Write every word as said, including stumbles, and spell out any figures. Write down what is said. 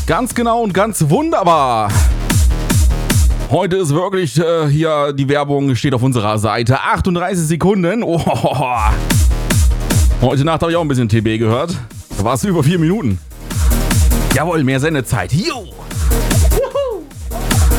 Ganz genau und ganz wunderbar. Heute ist wirklich äh, hier die Werbung steht auf unserer Seite. achtunddreißig Sekunden. Oh. Heute Nacht habe ich auch ein bisschen T B gehört. Da war es über vier Minuten. Jawohl, mehr Sendezeit. Jo.